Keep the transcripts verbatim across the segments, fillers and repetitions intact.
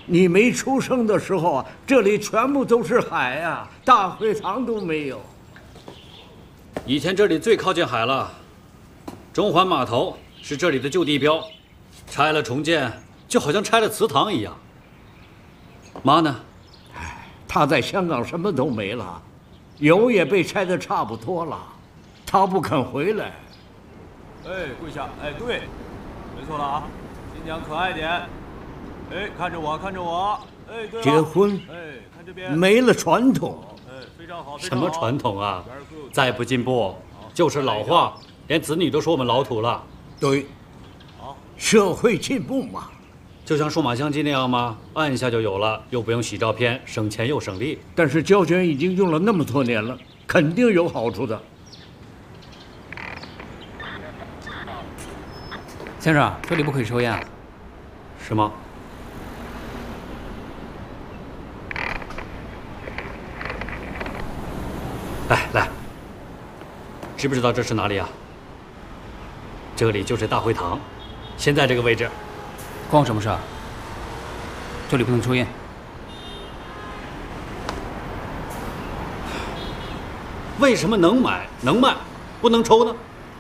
你没出生的时候啊，这里全部都是海呀，大会堂都没有。 以前这里最靠近海了，中环码头是这里的旧地标，拆了重建，就好像拆了祠堂一样。妈呢？ 哎，她在香港什么都没了，油也被拆得差不多了，她不肯回来。 哎，跪下！哎，对，没错了啊，新娘可爱点。哎，看着我，看着我。哎，对了。 结婚。 哎，看这边。 没了传统。 哎，非常好， 什么传统啊？再不进步就是老化，连子女都说我们老土了。 对。 好， 社会进步嘛。 就像数码相机那样吗？按一下就有了，又不用洗照片，省钱又省力。 但是胶卷已经用了那么多年了，肯定有好处的。 先生，这里不可以抽烟啊？ 是吗？来来，知不知道这是哪里啊？这里就是大会堂，现在这个位置。 关我什么事啊？这里不能抽烟。 为什么能买能卖，不能抽呢？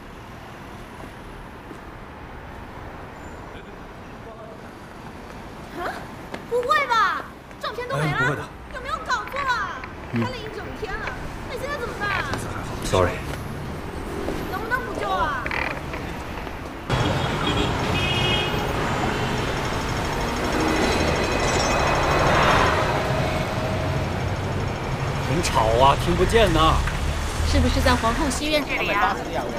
啊？不会吧？照片都没了？ 不会的。 有没有搞错啊？拍了一整天了，那现在怎么办啊 ？Sorry。 能不能补救啊？ 很吵啊，听不见呢。 是不是在皇后戏院这里啊？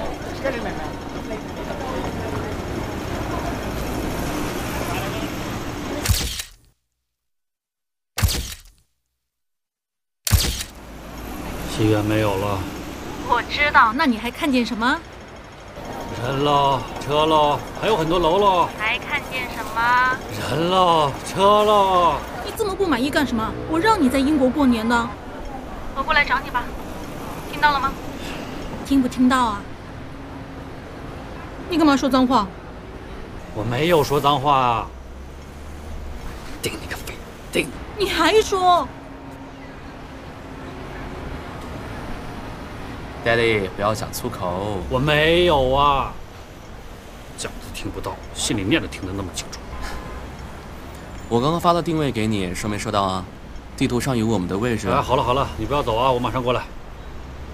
戏院没有了。 我知道，那你还看见什么？ 人了，车了，还有很多楼了。 还看见什么？ 人了，车了。 你这么不满意干什么？我让你在英国过年的。我过来找你吧，听到了吗？听不听到啊？你干嘛说脏话？ 我没有说脏话啊！顶你个肺！顶！ 你还说 ？Daddy， 不要讲粗口。 我没有啊！讲的听不到，心里念的听得那么清楚。 我刚刚发的定位给你，收没收到啊？地图上有我们的位置。 哎，好了好了，你不要走啊，我马上过来。